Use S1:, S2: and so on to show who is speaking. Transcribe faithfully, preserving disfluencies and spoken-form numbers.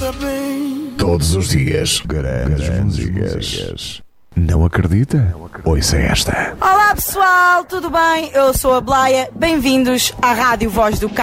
S1: Todos os dias, grandes músicas. Não acredita? Ouça esta.
S2: Olá pessoal, tudo bem? Eu sou a Blaia, bem-vindos à Rádio Voz do Cá.